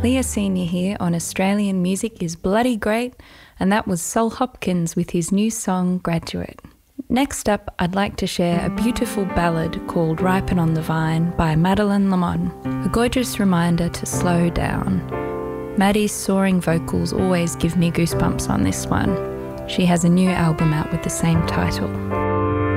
Leah Senior here on Australian Music is Bloody Great, and that was Sol Hopkins with his new song Graduate. Next up, I'd like to share a beautiful ballad called Ripen on the Vine by Madeline Lamont, a gorgeous reminder to slow down. Maddie's soaring vocals always give me goosebumps on this one. She has a new album out with the same title.